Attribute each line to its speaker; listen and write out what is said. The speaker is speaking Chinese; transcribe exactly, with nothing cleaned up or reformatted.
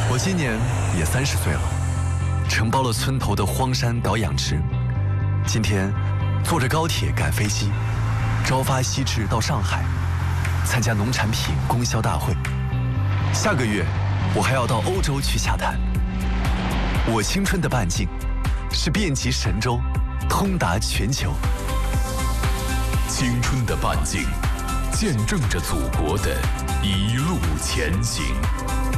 Speaker 1: 我今年也三十岁了，承包了村头的荒山岛养殖。今天坐着高铁赶飞机，朝发夕至到上海，参加农产品供销大会。下个月我还要到欧洲去洽谈。我青春的半径是遍及神州，通达全球。
Speaker 2: 青春的半径，见证着祖国的一路前行。